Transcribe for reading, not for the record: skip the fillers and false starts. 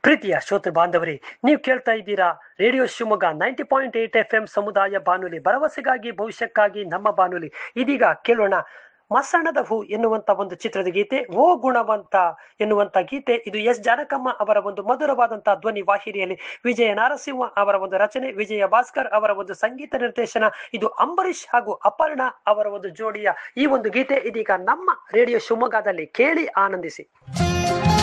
ಪ್ರೀತಿಯ ಶ್ರೋತೃ ಬಾಂಧವರೇ, ನೀವು ಕೇಳ್ತಾ ಇದ್ದೀರಾ ರೇಡಿಯೋ ಶಿವಮೊಗ್ಗ 90.8 FM ಸಮುದಾಯ ಬಾನುಲಿ, ಭರವಸೆಗಾಗಿ ಭವಿಷ್ಯಕ್ಕಾಗಿ ನಮ್ಮ ಬಾನುಲಿ. ಇದೀಗ ಕೇಳೋಣ ಮಸಣದ ಹೂ ಎನ್ನುವಂತ ಒಂದು ಚಿತ್ರದ ಗೀತೆ, ಓ ಗುಣವಂತ ಎನ್ನುವಂತ ಗೀತೆ. ಇದು ಎಸ್ ಜಾನಕಮ್ಮ ಅವರ ಒಂದು ಮಧುರವಾದಂತಹ ಧ್ವನಿ ವಾಹಿನಿಯಲ್ಲಿ, ವಿಜಯ ನಾರಸಿಂಹ ಅವರ ಒಂದು ರಚನೆ, ವಿಜಯ ಭಾಸ್ಕರ್ ಅವರ ಒಂದು ಸಂಗೀತ ನಿರ್ದೇಶನ. ಇದು ಅಂಬರೀಷ್ ಹಾಗೂ ಅಪರ್ಣ ಅವರ ಒಂದು ಜೋಡಿಯ ಈ ಒಂದು ಗೀತೆ ಇದೀಗ ನಮ್ಮ ರೇಡಿಯೋ ಶಿವಮೊಗ್ಗದಲ್ಲಿ ಕೇಳಿ ಆನಂದಿಸಿ.